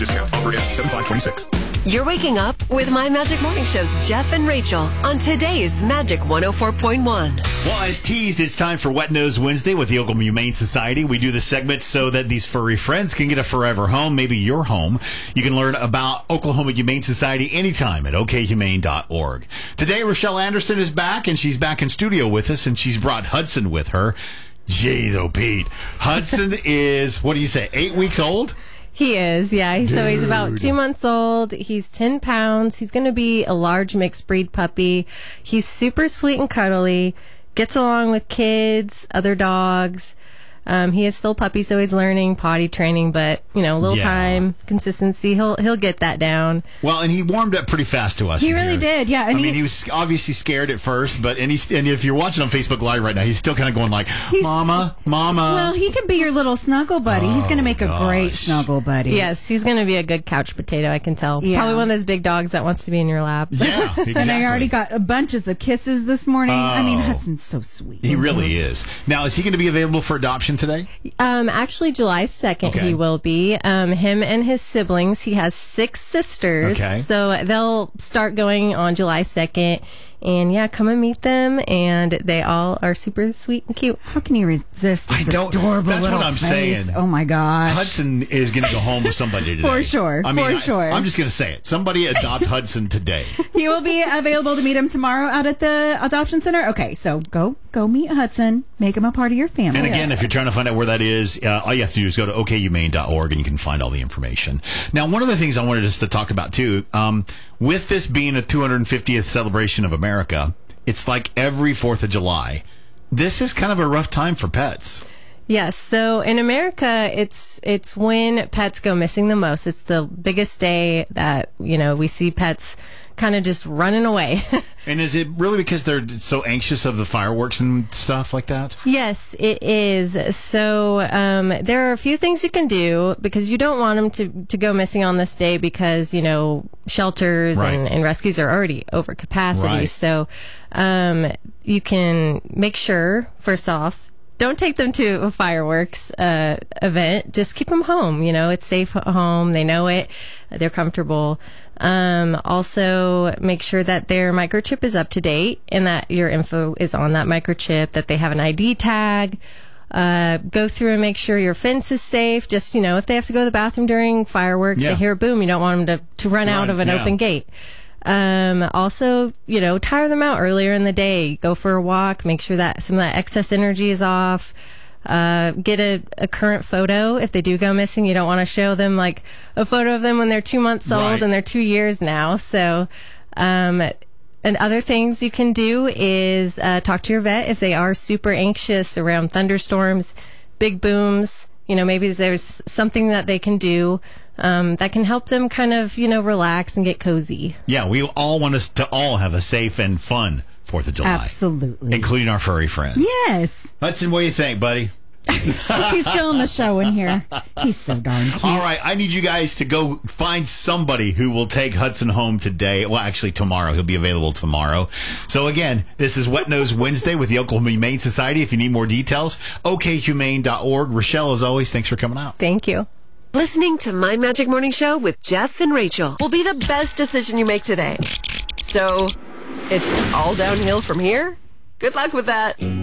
Discount offer ends 7/5/26. You're waking up with My Magic Morning Show's Jeff and Rachel on today's Magic 104.1. Well, as teased, it's time for Wet Nose Wednesday with the Oklahoma Humane Society. We do this segment so that these furry friends can get a forever home, maybe your home. You can learn about Oklahoma Humane Society anytime at okhumane.org. Today, Rochelle Anderson is back, and she's back in studio with us, and she's brought Hudson with her. Jeez, oh, Pete. Hudson is, what do you say, 8 weeks old? He is, yeah. So he's about 2 months old. He's 10 pounds. He's going to be a large mixed breed puppy. He's super sweet and cuddly, gets along with kids, other dogs. He is still a puppy, so he's learning potty training, but, a little time, consistency, he'll get that down. Well, and he warmed up pretty fast to us. He really did, yeah. And he was obviously scared at first, but and if you're watching on Facebook Live right now, he's still kind of going like, Mama. Well, he can be your little snuggle buddy. He's going to make a great snuggle buddy. Yes, he's going to be a good couch potato, I can tell. Yeah. Probably one of those big dogs that wants to be in your lap. Yeah, exactly. And I already got bunches of kisses this morning. I mean, Hudson's so sweet. He really is. Now, is he going to be available for adoption today? Actually, July 2nd, he will be. Him and his siblings. He has 6 sisters. Okay. So they'll start going on July 2nd. And yeah, come and meet them. And they all are super sweet and cute. How can you resist this adorable That's little what I'm face? saying. Oh my gosh. Hudson is going to go home with somebody today. For sure. For sure. I'm just going to say it. Somebody adopt Hudson today. He will be available to meet him tomorrow out at the adoption center. Okay, so go meet Hudson. Make him a part of your family. And again, if you're trying to find out where that is, all you have to do is go to okhumane.org and you can find all the information. Now, one of the things I wanted us to talk about too, with this being a 250th celebration of America, it's like every 4th of July. This is kind of a rough time for pets. Yes. So in America, it's when pets go missing the most. It's the biggest day that, we see pets kind of just running away. And is it really because they're so anxious of the fireworks and stuff like that? Yes, it is. So there are a few things you can do because you don't want them to go missing on this day because, shelters and rescues are already over capacity. Right. So you can make sure, first off, don't take them to a fireworks event. Just keep them home. It's safe at home. They know it. They're comfortable. Also, make sure that their microchip is up to date and that your info is on that microchip, that they have an ID tag. Go through and make sure your fence is safe. Just, if they have to go to the bathroom during fireworks, they hear a boom, you don't want them to run out of an open gate. Also, tire them out earlier in the day. Go for a walk. Make sure that some of that excess energy is off. Get a current photo. If they do go missing, you don't want to show them like a photo of them when they're 2 months old and they're 2 years now. So, and other things you can do is talk to your vet if they are super anxious around thunderstorms, big booms. Maybe there's something that they can do that can help them kind of, relax and get cozy. Yeah, we all want us to all have a safe and fun 4th of July. Absolutely. Including our furry friends. Yes. Hudson, what do you think, buddy? He's still in the show in here. He's so darn cute. All right, I need you guys to go find somebody who will take Hudson home today. Well, actually, tomorrow. He'll be available tomorrow. So, again, this is Wet Nose Wednesday with the Oklahoma Humane Society. If you need more details, okhumane.org. Rochelle, as always, thanks for coming out. Thank you. Listening to My Magic Morning Show with Jeff and Rachel will be the best decision you make today. So, it's all downhill from here? Good luck with that.